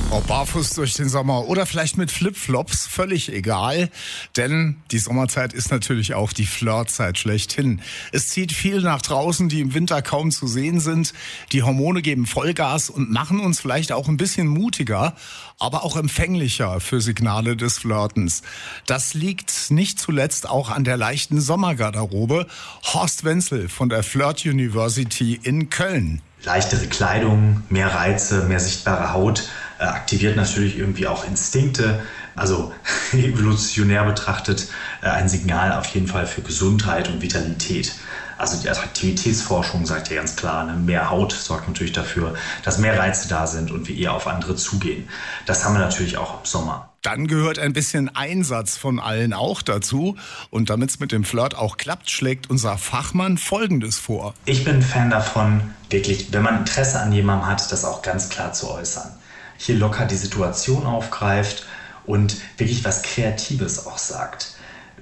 Ob barfuß durch den Sommer oder vielleicht mit Flipflops, völlig egal. Denn die Sommerzeit ist natürlich auch die Flirtzeit schlechthin. Es zieht viel nach draußen, die im Winter kaum zu sehen sind. Die Hormone geben Vollgas und machen uns vielleicht auch ein bisschen mutiger, aber auch empfänglicher für Signale des Flirtens. Das liegt nicht zuletzt auch an der leichten Sommergarderobe. Horst Wenzel von der Flirt University in Köln. Leichtere Kleidung, mehr Reize, mehr sichtbare Haut aktiviert natürlich irgendwie auch Instinkte. Also evolutionär betrachtet ein Signal auf jeden Fall für Gesundheit und Vitalität. Also die Attraktivitätsforschung sagt ja ganz klar, mehr Haut sorgt natürlich dafür, dass mehr Reize da sind und wir eher auf andere zugehen. Das haben wir natürlich auch im Sommer. Dann gehört ein bisschen Einsatz von allen auch dazu. Und damit es mit dem Flirt auch klappt, schlägt unser Fachmann Folgendes vor. Ich bin ein Fan davon, wirklich, wenn man Interesse an jemandem hat, das auch ganz klar zu äußern. Hier locker die Situation aufgreift und wirklich was Kreatives auch sagt.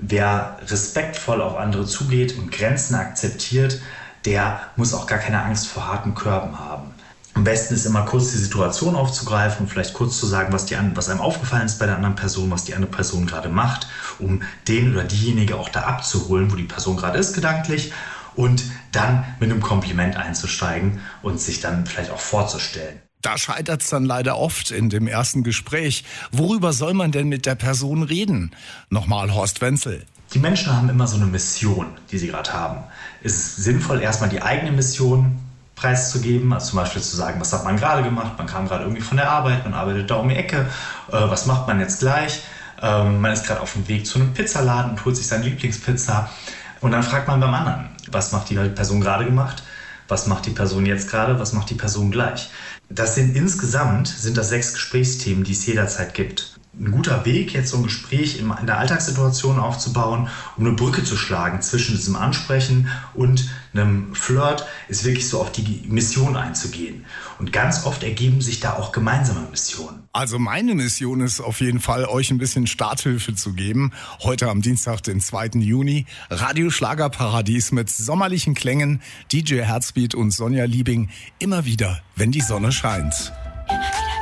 Wer respektvoll auf andere zugeht und Grenzen akzeptiert, der muss auch gar keine Angst vor harten Körben haben. Am besten ist immer kurz die Situation aufzugreifen und vielleicht kurz zu sagen, was einem aufgefallen ist bei der anderen Person, was die andere Person gerade macht, um den oder diejenige auch da abzuholen, wo die Person gerade ist gedanklich, und dann mit einem Kompliment einzusteigen und sich dann vielleicht auch vorzustellen. Da scheitert es dann leider oft in dem ersten Gespräch. Worüber soll man denn mit der Person reden? Nochmal Horst Wenzel. Die Menschen haben immer so eine Mission, die sie gerade haben. Es ist sinnvoll, erstmal die eigene Mission preiszugeben, also zum Beispiel zu sagen, was hat man gerade gemacht, man kam gerade irgendwie von der Arbeit, man arbeitet da um die Ecke, was macht man jetzt gleich, man ist gerade auf dem Weg zu einem Pizzaladen und holt sich seine Lieblingspizza und dann fragt man beim anderen, was macht die Person gerade gemacht, was macht die Person jetzt gerade, was macht die Person gleich. Insgesamt sind das 6 Gesprächsthemen, die es jederzeit gibt. Ein guter Weg, jetzt so ein Gespräch in der Alltagssituation aufzubauen, um eine Brücke zu schlagen zwischen diesem Ansprechen und einem Flirt, ist wirklich so auf die Mission einzugehen. Und ganz oft ergeben sich da auch gemeinsame Missionen. Also meine Mission ist auf jeden Fall, euch ein bisschen Starthilfe zu geben. Heute am Dienstag, den 2. Juni, Radio Schlagerparadies mit sommerlichen Klängen, DJ Herzbeat und Sonja Liebing. Immer wieder, wenn die Sonne scheint.